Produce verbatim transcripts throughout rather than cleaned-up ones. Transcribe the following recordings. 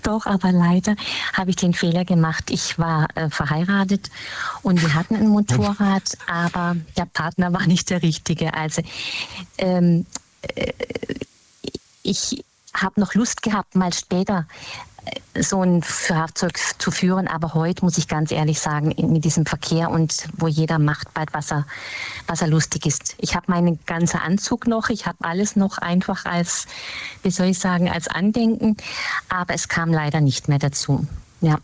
doch, aber leider habe ich den Fehler gemacht. Ich war äh, verheiratet und wir hatten ein Motorrad, aber der Partner war nicht der Richtige. Also ähm, äh, ich habe noch Lust gehabt, mal später so ein Fahrzeug zu führen, aber heute muss ich ganz ehrlich sagen, mit diesem Verkehr und wo jeder macht bald, was er, was er lustig ist. Ich habe meinen ganzen Anzug noch, ich habe alles noch einfach als, wie soll ich sagen, als Andenken, aber es kam leider nicht mehr dazu. Ja.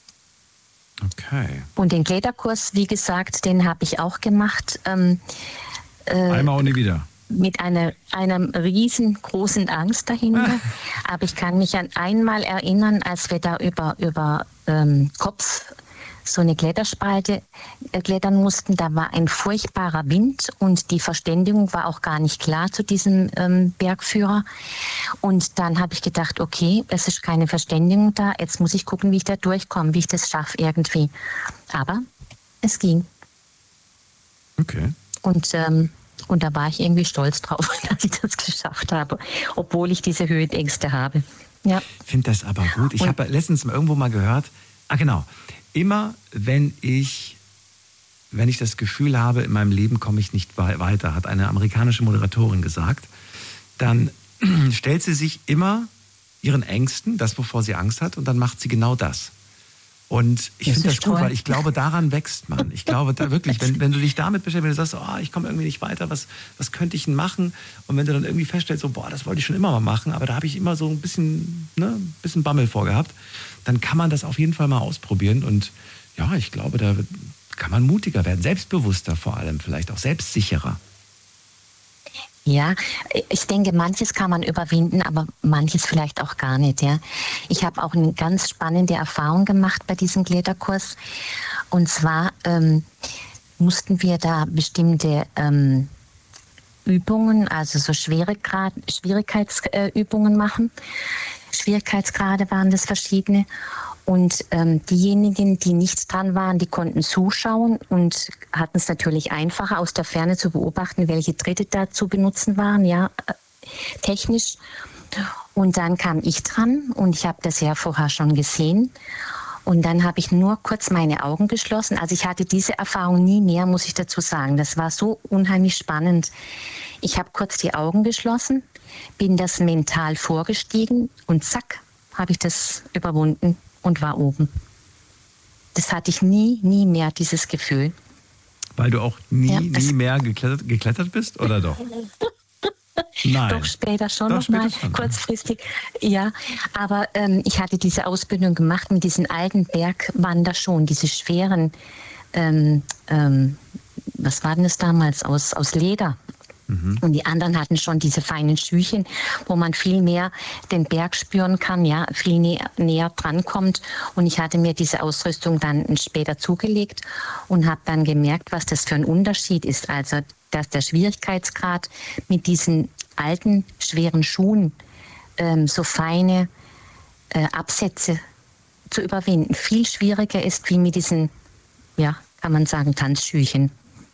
Okay. Und den Kletterkurs, wie gesagt, den habe ich auch gemacht. Ähm, äh, Einmal und nie wieder. Mit einer, einer riesengroßen Angst dahinter. Aber ich kann mich an einmal erinnern, als wir da über, über ähm, Kopf so eine Kletterspalte äh, klettern mussten. Da war ein furchtbarer Wind und die Verständigung war auch gar nicht klar zu diesem ähm, Bergführer. Und dann habe ich gedacht, okay, es ist keine Verständigung da. Jetzt muss ich gucken, wie ich da durchkomme, wie ich das schaffe irgendwie. Aber es ging. Okay. Und ähm, Und da war ich irgendwie stolz drauf, dass ich das geschafft habe, obwohl ich diese Höhenängste habe. Ja. Ich finde das aber gut. Ich habe letztens irgendwo mal gehört, ah genau, immer wenn ich, wenn ich das Gefühl habe, in meinem Leben komme ich nicht weiter, hat eine amerikanische Moderatorin gesagt, dann stellt sie sich immer ihren Ängsten, das wovor sie Angst hat, und dann macht sie genau das. Und ich finde das gut, toll. Weil ich glaube, daran wächst man. Ich glaube da wirklich, wenn, wenn du dich damit beschäftigst, wenn du sagst, oh, ich komme irgendwie nicht weiter, was, was könnte ich denn machen? Und wenn du dann irgendwie feststellst, so, boah, das wollte ich schon immer mal machen, aber da habe ich immer so ein bisschen, ne, ein bisschen Bammel vorgehabt, dann kann man das auf jeden Fall mal ausprobieren. Und ja, ich glaube, da kann man mutiger werden, selbstbewusster vor allem, vielleicht auch selbstsicherer. Ja, ich denke, manches kann man überwinden, aber manches vielleicht auch gar nicht. Ja, ich habe auch eine ganz spannende Erfahrung gemacht bei diesem Kletterkurs. Und zwar ähm, mussten wir da bestimmte ähm, Übungen, also so Schwierigkeitsübungen Schwierigkeitsübungen machen. Schwierigkeitsgrade waren das verschiedene. Und ähm, diejenigen, die nicht dran waren, die konnten zuschauen und hatten es natürlich einfacher, aus der Ferne zu beobachten, welche Tritte da zu benutzen waren, ja, äh, technisch. Und dann kam ich dran und ich habe das ja vorher schon gesehen. Und dann habe ich nur kurz meine Augen geschlossen. Also ich hatte diese Erfahrung nie mehr, muss ich dazu sagen. Das war so unheimlich spannend. Ich habe kurz die Augen geschlossen, bin das mental vorgestiegen und zack, habe ich das überwunden. Und war oben. Das hatte ich nie, nie mehr, dieses Gefühl. Weil du auch nie, ja, nie mehr geklettert, geklettert bist, oder doch? Nein. Doch später schon doch, noch mal, schon. kurzfristig. Ja, aber ähm, ich hatte diese Ausbildung gemacht mit diesen alten Bergwanderschuhen, diese schweren, ähm, ähm, was war denn das damals, aus, aus Leder. Und die anderen hatten schon diese feinen Schüchen, wo man viel mehr den Berg spüren kann, ja, viel näher, näher drankommt. Und ich hatte mir diese Ausrüstung dann später zugelegt und habe dann gemerkt, was das für ein Unterschied ist. Also, dass der Schwierigkeitsgrad mit diesen alten, schweren Schuhen ähm, so feine äh, Absätze zu überwinden viel schwieriger ist, wie mit diesen, ja, kann man sagen, Tanzschüchen.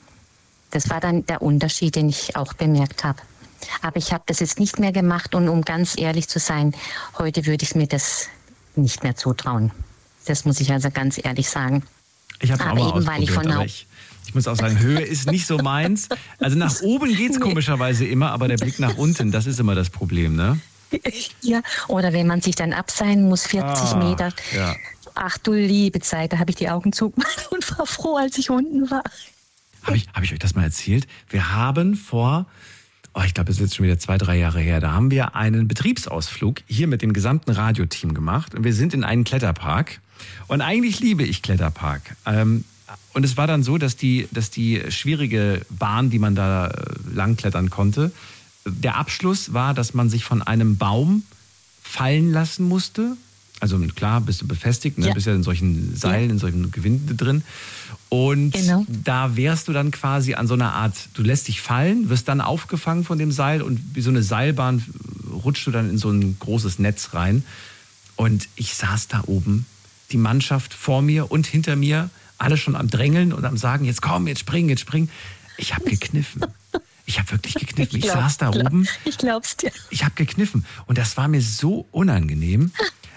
Das war dann der Unterschied, den ich auch bemerkt habe. Aber ich habe das jetzt nicht mehr gemacht und um ganz ehrlich zu sein, heute würde ich mir das nicht mehr zutrauen. Das muss ich also ganz ehrlich sagen. Ich habe es auch mal eben, weil ich, von aber ich, ich muss auch sagen, Höhe ist nicht so meins. Also nach oben geht es komischerweise immer, aber der Blick nach unten, das ist immer das Problem, ne? Ja, oder wenn man sich dann abseilen muss, vierzig ah, Meter. Ja. Ach du liebe Zeit, da habe ich die Augen zugemacht und war froh, als ich unten war. Habe ich, hab ich euch das mal erzählt? Wir haben vor, oh, ich glaube, das ist jetzt schon wieder zwei, drei Jahre her, da haben wir einen Betriebsausflug hier mit dem gesamten Radioteam gemacht und wir sind in einen Kletterpark und eigentlich liebe ich Kletterpark. Ähm, und es war dann so, dass die, dass die schwierige Bahn, die man da lang klettern konnte, der Abschluss war, dass man sich von einem Baum fallen lassen musste. Also klar, bist du befestigt, ne? Ja. Bist ja in solchen Seilen, ja. in solchen Gewinden drin. Und genau. Da wärst du dann quasi an so einer Art, du lässt dich fallen, wirst dann aufgefangen von dem Seil und wie so eine Seilbahn rutschst du dann in so ein großes Netz rein. Und ich saß da oben, die Mannschaft vor mir und hinter mir, alle schon am Drängeln und am Sagen, jetzt komm, jetzt spring, jetzt spring. Ich habe gekniffen. Ich habe wirklich gekniffen. Ich, glaub, ich saß da glaub, oben. Ich glaub's dir. Ich habe gekniffen. Und das war mir so unangenehm.